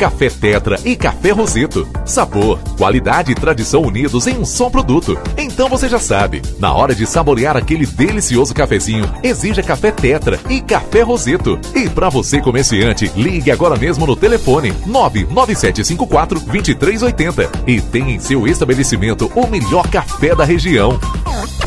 Café Tetra e Café Roseto. Sabor, qualidade e tradição unidos em um só produto. Então você já sabe, na hora de saborear aquele delicioso cafezinho, exija Café Tetra e Café Roseto. E para você comerciante, ligue agora mesmo no telefone 99754-2380 e tenha em seu estabelecimento o melhor café da região.